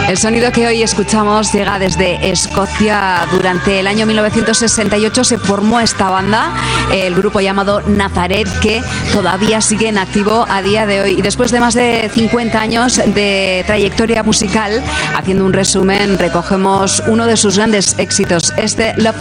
El sonido que hoy escuchamos llega desde Escocia. Durante el año 1968 se formó esta banda, el grupo llamado Nazareth, que todavía sigue en activo a día de hoy. Y después de más de 50 años de trayectoria musical, haciendo un resumen, recogemos uno de sus grandes éxitos, este Love